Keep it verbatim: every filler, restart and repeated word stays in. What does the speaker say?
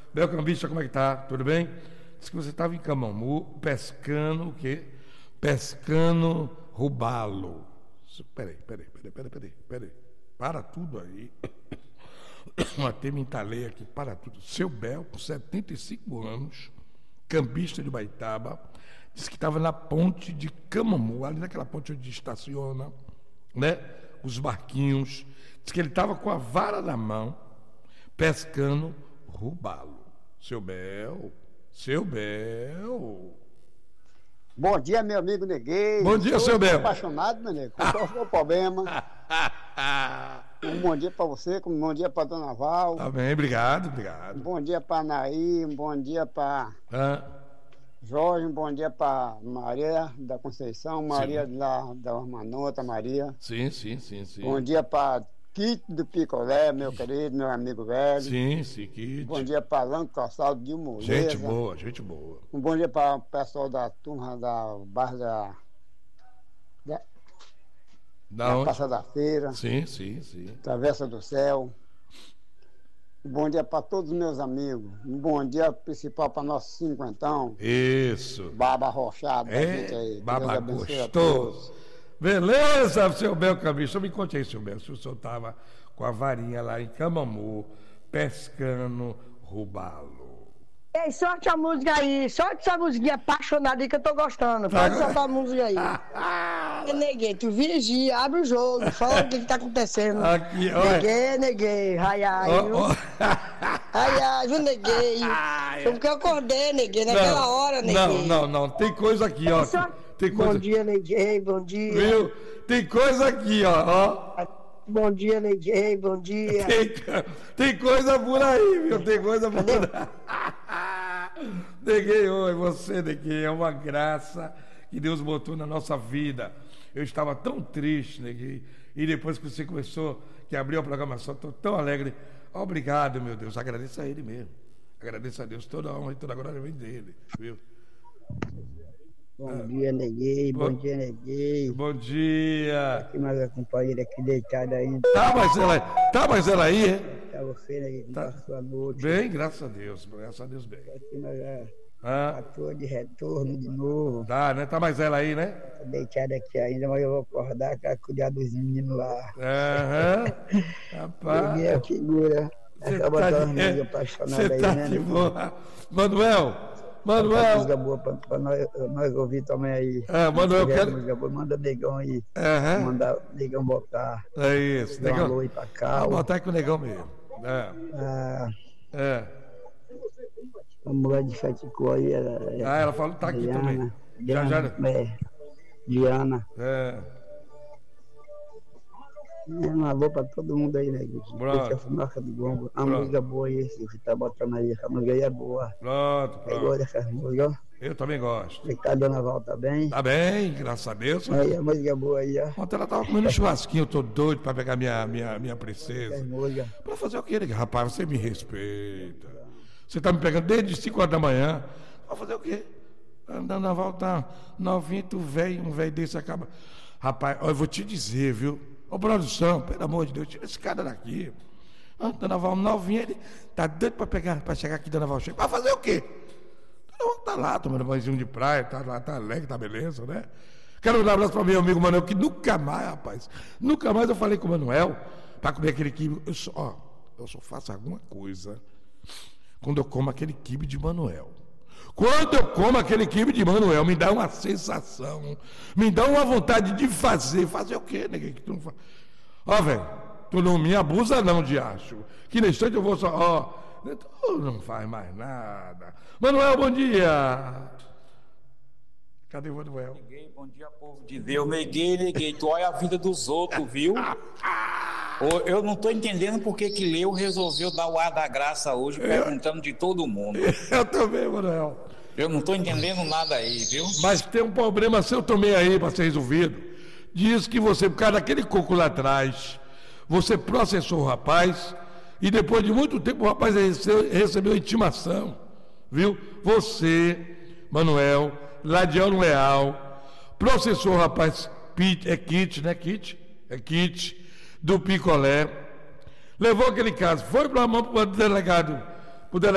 Belcambista, como é que tá? Tudo bem? Diz que você estava em Camamu pescando o quê? Pescando robalo. Peraí, peraí, peraí, peraí, peraí, peraí. Para tudo aí. Até me entalei aqui, para tudo. Seu Bel, com setenta e cinco anos, cambista de Baitaba, disse que estava na ponte de Camamu, ali naquela ponte onde estaciona, né? Os barquinhos. Diz que ele estava com a vara na mão, pescando robalo. Seu Bel, seu Bel. Bom dia, meu amigo Neguei. Bom dia, Estou seu Bel. apaixonado, meu nego. Qual foi o problema? Um bom dia para você, um bom dia para Dona Val. Tá bem, obrigado, obrigado. Um bom dia para Anaí, um bom dia para Ah, Jorge, um bom dia para Maria da Conceição, Maria Sim. da, da Manota, Maria. sim, sim, sim, sim. Bom dia para Kit do Picolé, meu querido, meu amigo velho. Sim, sim, Kid. Bom dia para Lanco Calçado de Moleza. Gente boa, gente boa. Um bom dia para o pessoal da turma da Barra da, da, Da da onde? Praça da Feira. Sim, sim, sim. Travessa do Céu. Um bom dia para todos os meus amigos. Um bom dia principal para nosso cinquentão. Isso. Baba Rochado. da gente É, aí. Que baba Deus abençoe a gostoso. todos. Beleza, seu Bel Cambista. Me conte aí, seu Bel, se o senhor estava com a varinha lá em Camamu, pescando robalo. Ei, sorte a música aí, sorte essa musiquinha apaixonada aí que eu tô gostando. Pode soltar a música aí. É, neguei, tu vigia, abre o jogo, fala o que que tá acontecendo. Aqui, olha. Neguei, neguei, ai, ai, Ó, viu? ó. Ai, ai, viu, neguei. Foi porque eu acordei, neguei, naquela Não, hora, neguei. Não, não, não. Tem coisa aqui, ó. Só- Tem coisa. Bom dia, neguei, bom dia. Viu? Tem coisa aqui, ó. ó. Bom dia, neguei, bom dia. Tem, tem coisa por aí, viu? Tem coisa por aí. Neguei, oi, você, Neguei, é uma graça que Deus botou na nossa vida. Eu estava tão triste, Neguei, e depois que você começou, que abriu a programação, estou tão alegre. Obrigado, meu Deus, agradeço a Ele mesmo. Agradeço a Deus, toda a honra e toda a glória vem dele, viu? Bom dia, neguei. Bom, Bom- dia, neguei. Bom dia. Aqui mais a companheira aqui deitada ainda. Tá, mas ela, tá, mas ela aí, é? Tá você, neguei, como Tá. passou a noite. Bem, graças a Deus, graças a Deus, bem. Aqui mais a Ah, ator de retorno de novo. tá, né? Tá mais ela aí, né? Tô deitada aqui ainda, mas eu vou acordar para cuidar dos meninos lá. Aham. Rapaz. Neguei a figura. Você Acaba tá, das de- músicas apaixonadas você aí, tá né? de neguei? boa. Manuel, Canta Manuel. música boa pra, pra nós, nós ouvir também aí. Ah, Manuel, eu Se tiver quero. música boa, manda negão aí. Aham. Manda negão botar. É isso, Dá um alô negão. aí pra cá. Vou botar com o negão mesmo. É, A, é. a mulher de Feticô aí era. Ah, ela falou que tá aqui também. Já, já. Diana, é, Diana. É. É, um alô pra todo mundo aí, né? Que Pronto. curte a fumaça do gongo. A Pronto. música boa aí, se você tá botando aí, essa música aí é boa. Pronto, Eu pronto. gosto dessas músicas, ó. Eu também gosto. Como é que tá a Dona Val, tá bem? Tá bem, graças a Deus. Aí, a música boa aí, ó. Ontem ela tava comendo um churrasquinho, eu tô doido pra pegar minha, minha, minha Essas princesa. músicas. Pra fazer o quê, né? Rapaz, você me respeita. Você tá me pegando desde cinco horas da manhã. Pra fazer o quê? Andando na volta novinho, tu velho, um velho desse acaba. Rapaz, ó, eu vou te dizer, viu? Ô, produção, pelo amor de Deus, tira esse cara daqui. Ah, Dona Val novinha, ele tá doido pra pegar, pra chegar aqui, Dona Val chega. Pra fazer o quê? Dona Val tá lá, tomando banhozinho de praia, tá lá, tá alegre, tá beleza, né? Quero mandar um abraço para meu amigo Manuel, que nunca mais, rapaz, nunca mais eu falei com o Manuel para comer aquele quibe. Eu só, ó, eu só faço alguma coisa quando eu como aquele quibe de Manuel. Quando eu como aquele quibe de Manuel, me dá uma sensação, me dá uma vontade de fazer. Fazer o quê, neguinho? Que tu não faz? Ó, velho, tu não me abusa não, diacho. Que nesse instante eu vou só, ó, tu não faz mais nada. Manuel, bom dia. Cadê o Manuel? Neguei, bom dia, povo de Deus. Neguei, neguei. Tu olha a vida dos outros, viu? Ô, eu não tô entendendo por que que Leo resolveu dar o ar da graça hoje, perguntando de todo mundo. Eu também, Manuel. Eu não tô entendendo nada aí, viu? Mas tem um problema seu também aí para ser resolvido. Diz que você, por causa daquele coco lá atrás, você processou o rapaz e depois de muito tempo o rapaz recebeu, recebeu intimação, viu? Você, Manuel, Ladiano Leal, processou o rapaz, é Kit, né, Kit? É Kit, do Picolé, levou aquele caso, foi para a mão para o delegado, o delegado